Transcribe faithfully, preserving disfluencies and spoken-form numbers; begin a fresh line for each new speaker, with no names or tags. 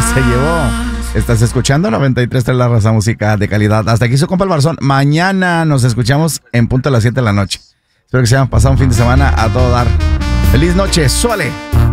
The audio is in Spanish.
se llevó. Estás escuchando noventa y tres de la raza, música de calidad. Hasta aquí su compa el Barzón. Mañana nos escuchamos en punto a las siete de la noche. Espero que se hayan pasado un fin de semana a todo dar. Feliz noche, suele.